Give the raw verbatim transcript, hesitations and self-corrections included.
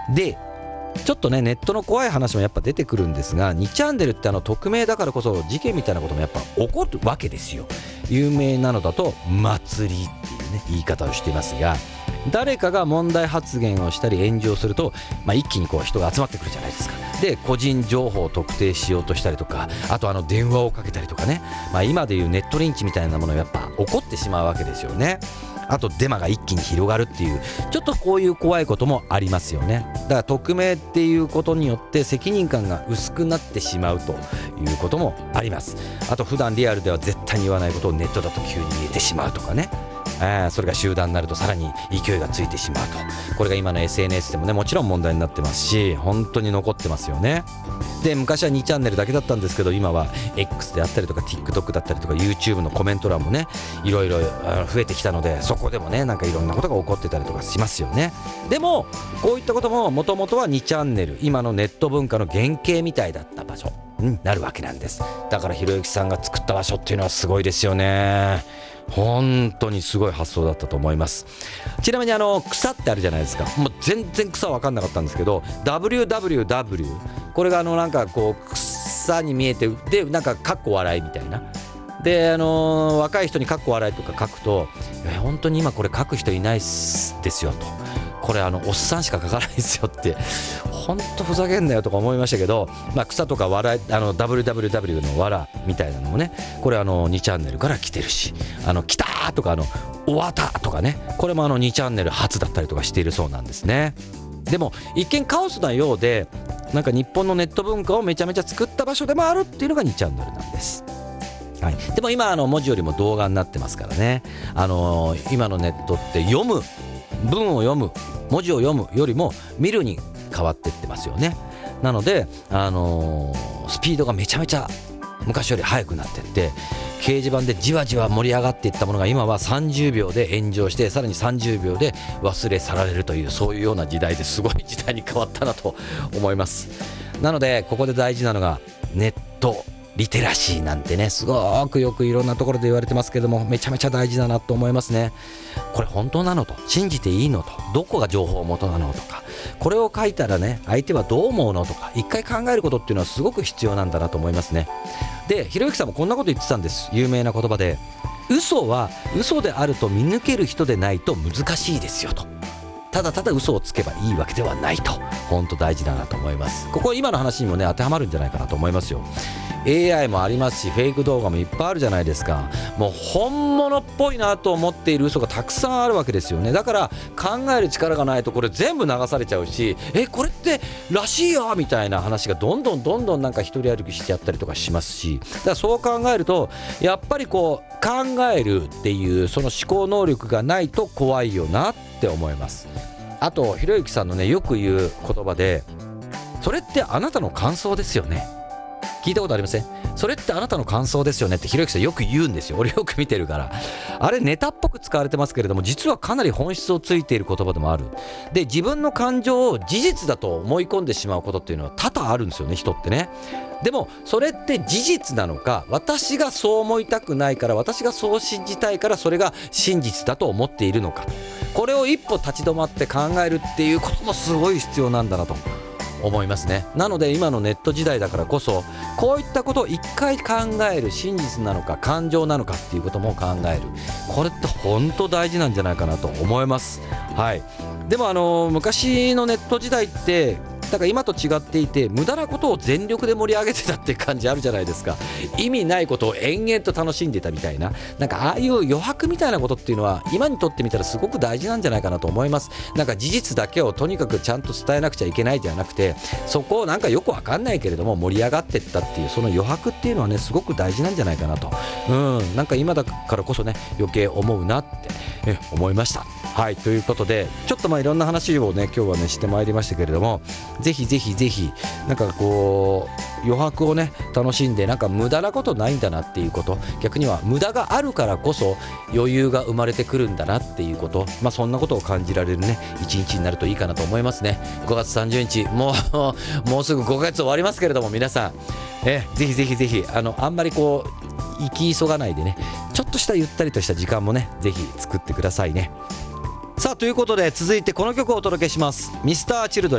でちょっとねネットの怖い話もやっぱ出てくるんですが、にチャンネルってあの匿名だからこそ事件みたいなこともやっぱ起こるわけですよ。有名なのだと祭りっていうね言い方をしていますが、誰かが問題発言をしたり炎上すると、まあ、一気にこう人が集まってくるじゃないですか。で個人情報を特定しようとしたりとか、あとあの電話をかけたりとかね、まあ、今でいうネットリンチみたいなものがやっぱ起こってしまうわけですよね。あとデマが一気に広がるっていう、ちょっとこういう怖いこともありますよね。だから匿名っていうことによって責任感が薄くなってしまうということもあります。あと普段リアルでは絶対に言わないことをネットだと急に言えてしまうとかね、えー、それが集団になるとさらに勢いがついてしまうと、これが今の エスエヌエス でもねもちろん問題になってますし、本当に残ってますよね。で昔はにチャンネルだけだったんですけど、今は X であったりとか TikTok だったりとか YouTube のコメント欄もねいろいろ増えてきたので、そこでもねなんかいろんなことが起こってたりとかしますよね。でもこういったことももともとはにチャンネル、今のネット文化の原型みたいだった場所になるわけなんです。だからひろゆきさんが作った場所っていうのはすごいですよね。本当にすごい発想だったと思います。ちなみにあの草ってあるじゃないですか。もう全然草分かんなかったんですけど ダブリューダブリューダブリュー これがあのなんかこう草に見えて、でなんかかっこ笑いみたいなで、あのー、若い人にかっこ笑いとか書くと、え本当に今これ書く人いないですよと、これあのおっさんしか書かないですよって、本当ふざけんなよとか思いましたけど、まあ、草とか笑いあの ダブリューダブリューダブリュー の笑みたいなのもね、これあのにチャンネルから来てるし、あの来たーとかあの終わったとかね、これもあのにチャンネル初だったりとかしているそうなんですね。でも一見カオスなようで、なんか日本のネット文化をめちゃめちゃ作った場所でもあるっていうのがにチャンネルなんです。はい、でも今あの文字よりも動画になってますからね、あのー、今のネットって読む文を読む文字を読むよりも見るに変わってってますよね。なので、あのー、スピードがめちゃめちゃ昔より速くなってって、掲示板でじわじわ盛り上がっていったものが今はさんじゅうびょうで炎上して、さらにさんじゅうびょうで忘れ去られるという、そういうような時代ですごい時代に変わったなと思います。なのでここで大事なのがネットリテラシーなんてね、すごくよくいろんなところで言われてますけども、めちゃめちゃ大事だなと思いますね。これ本当なのと、信じていいのと、どこが情報元なのとか、これを書いたらね相手はどう思うのとか、一回考えることっていうのはすごく必要なんだなと思いますね。でひろゆきさんもこんなこと言ってたんです。有名な言葉で、嘘は嘘であると見抜ける人でないと難しいですよと、ただただ嘘をつけばいいわけではないと、本当大事だなと思います。ここ今の話にもね当てはまるんじゃないかなと思いますよ。 エーアイ もありますし、フェイク動画もいっぱいあるじゃないですか。もう本物っぽいなと思っている嘘がたくさんあるわけですよね。だから考える力がないとこれ全部流されちゃうし、えこれってらしいよみたいな話がどんどんどんどんなんか一人歩きしちゃったりとかしますし、だからそう考えるとやっぱりこう考えるっていうその思考能力がないと怖いよなって思います。あとひろゆきさんのねよく言う言葉で、それってあなたの感想ですよね。聞いたことありません？それってあなたの感想ですよねってひろゆきさんよく言うんですよ。俺よく見てるから。あれネタっぽく使われてますけれども、実はかなり本質をついている言葉でもある。で自分の感情を事実だと思い込んでしまうことっていうのは多々あるんですよね、人ってね。でもそれって事実なのか、私がそう思いたくないから、私がそう信じたいからそれが真実だと思っているのか、これを一歩立ち止まって考えるっていうこともすごい必要なんだなと思いますね。なので今のネット時代だからこそ、こういったことを一回考える、真実なのか感情なのかっていうことも考える、これって本当大事なんじゃないかなと思います。はい。でもあの昔のネット時代ってだから今と違っていて、無駄なことを全力で盛り上げてたって感じあるじゃないですか。意味ないことを延々と楽しんでたみたいな、なんかああいう余白みたいなことっていうのは今にとってみたらすごく大事なんじゃないかなと思います。なんか事実だけをとにかくちゃんと伝えなくちゃいけないじゃなくて、そこをなんかよくわかんないけれども盛り上がってったっていうその余白っていうのはねすごく大事なんじゃないかなと、うんなんか今だからこそね余計思うなってえ思いました。はい、ということでちょっとまあいろんな話をね今日はねしてまいりましたけれども、ぜひぜひぜひなんかこう余白をね楽しんで、なんか無駄なことないんだなっていうこと、逆には無駄があるからこそ余裕が生まれてくるんだなっていうこと、まあそんなことを感じられるね一日になるといいかなと思いますね。ごがつさんじゅうにち、もうもうすぐごかげつ終わりますけれども、皆さんえぜひぜひぜひあのあんまりこう行き急がないでね、ちょっとしたゆったりとした時間もねぜひ作ってくださいね。さあということで続いてこの曲をお届けします。ミスターチルドレン